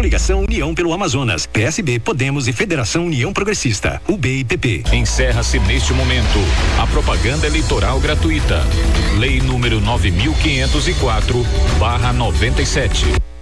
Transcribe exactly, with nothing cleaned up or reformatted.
Coligação União pelo Amazonas, P S B, Podemos e Federação União Progressista, U B e P P. Encerra-se neste momento a propaganda eleitoral gratuita. Lei número nove mil quinhentos e quatro barra noventa e sete.